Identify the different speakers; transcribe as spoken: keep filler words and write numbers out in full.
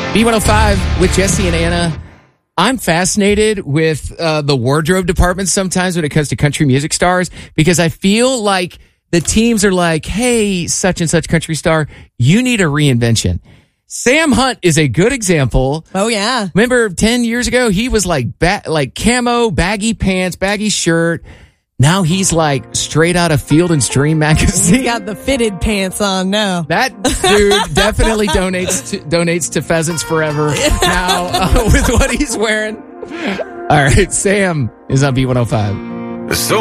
Speaker 1: B one oh five with Jesse and Anna. I'm fascinated with uh, the wardrobe department sometimes when it comes to country music stars, because I feel like the teams are like, hey, such and such country star, you need a reinvention. Sam Hunt is a good example.
Speaker 2: Oh, yeah.
Speaker 1: Remember ten years ago, he was like ba- like camo, baggy pants, baggy shirt. Now he's like straight out of Field and Stream magazine.
Speaker 2: He got the fitted pants on now.
Speaker 1: That dude definitely donates to, donates to Pheasants Forever now uh, with what he's wearing. All right, Sam is on B one oh five.
Speaker 3: So